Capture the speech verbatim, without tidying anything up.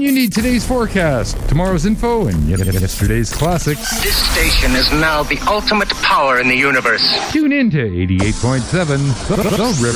you need today's forecast, tomorrow's info, and yesterday's classics, This station is now the ultimate power in the universe. tune in to eighty-eight point seven The, the River.